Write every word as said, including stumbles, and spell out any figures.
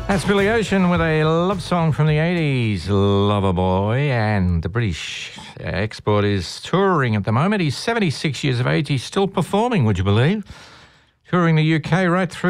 That's Billy Ocean with a love song from the eighties, Loverboy, and the British export is touring at the moment. He's seventy-six years of age. He's still performing, would you believe? Touring the U K right through